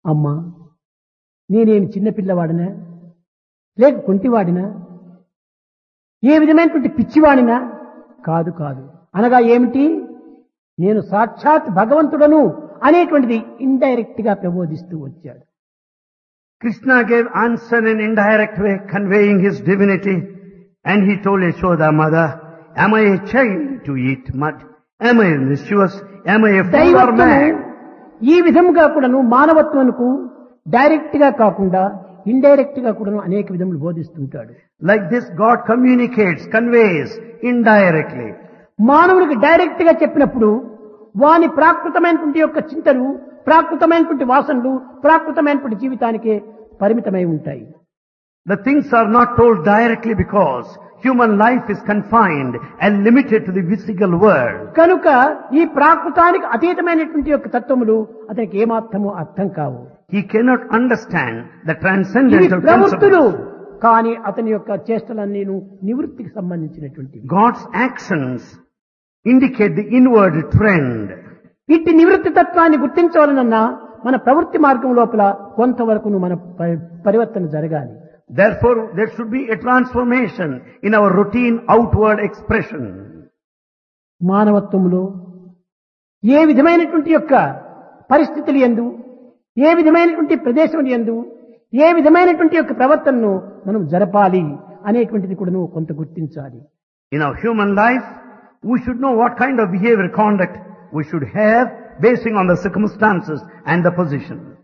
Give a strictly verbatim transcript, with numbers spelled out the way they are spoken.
అమ్మా, నేనేమి చిన్నపిల్లవాడినా, లేక కుంటివాడినా, ఏ విధమైనటువంటి పిచ్చివాడినా కాదు కాదు అనగా ఏమిటి, నేను సాక్షాత్ భగవంతుడను అనేటువంటిది ఇండైరెక్ట్ గా ప్రబోధిస్తూ వచ్చాడు. Krishna gave answer in indirect way, conveying his divinity, and he told Yashoda mother, am I a child to eat mud? Am I mischievous? Am I a fool or mad? ఈ విధముగా కూడాను మానవత్వమునకు direct గా కాకుండా indirect గా కూడాను అనేక విధములు బోధిస్తుంటాడు. Like this God communicates, conveys indirectly. మానవునికి direct గా చెప్పినప్పుడు వాని ప్రాకృతమైనటువంటి యొక్క చింతలు, ప్రాకృతమైనటువంటి వాసనలు, ప్రాకృతమైనటువంటి జీవితానికే పరిమితమై ఉంటాయి. The things are not told directly because human life is confined and limited to the physical world. కనుక ఈ ప్రాకృతానికి అతీతమైనటువంటి యొక్క తత్వములు అతనికి ఏమాత్రము అర్థం కావు. He cannot understand the transcendental ప్రవృత్తులు principles. కానీ అతని యొక్క చేష్టలన్నీ నివృత్తికి సంబంధించినటువంటివి. God's actions indicate the inward trend. ఇట్టి నివృత్తి తత్వాన్ని గుర్తించవలనన్నా మన ప్రవృత్తి మార్గం లోపల కొంతవరకు మన పరి- పరివర్తన జరగాలి. Therefore, there should be a transformation in our routine outward expression. మానవత్వములో ఏ విధమైనటువంటి యొక్క పరిస్థితులు యందు, ఏ విధమైనటువంటి ప్రదేశం యందు, ఏ విధమైనటువంటి యొక్క ప్రవర్తనను మనం జరపాలి అనేటువంటిది కూడా నువ్వు కొంత గుర్తించాలి. In our human life, we should know what kind of behavior conduct we should have basing on the circumstances and the position.